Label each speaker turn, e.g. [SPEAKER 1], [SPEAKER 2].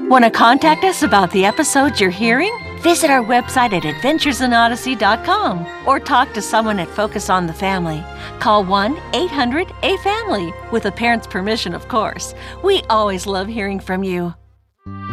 [SPEAKER 1] Want to contact us about the episodes you're hearing? Visit our website at adventuresinodyssey.com or talk to someone at Focus on the Family. Call 1-800-A-FAMILY, with a parent's permission, of course. We always love hearing from you.